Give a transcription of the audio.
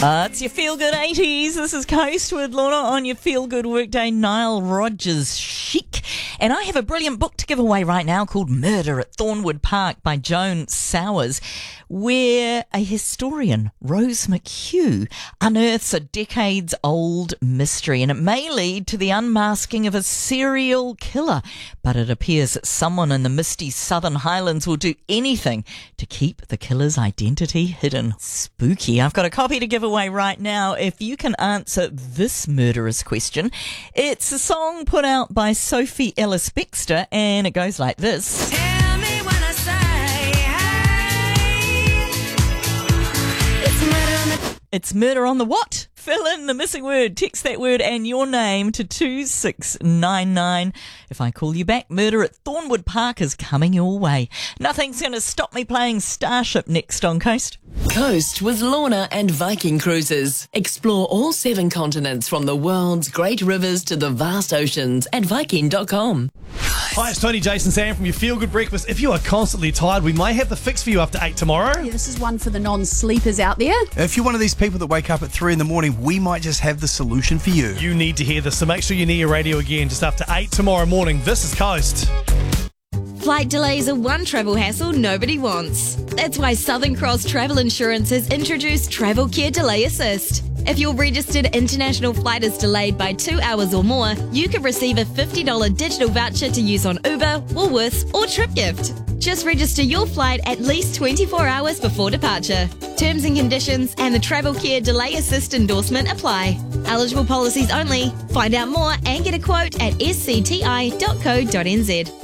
It's your Feel Good 80s. This is Coast with Lorna on your Feel Good Workday. Nile Rodgers Chic. And I have a brilliant book to give away right now called Murder at Thornwood Park by Joan Sowers, where a historian, Rose McHugh, unearths a decades-old mystery, and it may lead to the unmasking of a serial killer. But it appears that someone in the misty Southern Highlands will do anything to keep the killer's identity hidden. Spooky. I've got a copy to give away right now if you can answer this murderous question. It's a song put out by Sophie Ellis Bextor, and it goes like this. Tell me when I say, hey, It's murder on the what? Fill in the missing word. Text that word and your name to 2699. If I call you back, Murder at Thornwood Park is coming your way. Nothing's going to stop me playing Starship next on Coast. Coast with Lorna and Viking Cruises. Explore all 7 continents from the world's great rivers to the vast oceans at Viking.com. Hi, it's Tony, Jason, Sam from your Feel Good Breakfast. If you are constantly tired, we may have the fix for you after 8 tomorrow. Yeah, this is one for the non-sleepers out there. If you're one of these people that wake up at 3 in the morning, we might just have the solution for you. You need to hear this, so make sure you're near your radio again just after 8 tomorrow morning. This is Coast. Flight delays are one travel hassle nobody wants. That's why Southern Cross Travel Insurance has introduced Travel Care Delay Assist. If your registered international flight is delayed by 2 hours or more, you could receive a $50 digital voucher to use on Uber, Woolworths, or TripGift. Just register your flight at least 24 hours before departure. Terms and conditions and the Travel Care Delay Assist endorsement apply. Eligible policies only. Find out more and get a quote at scti.co.nz.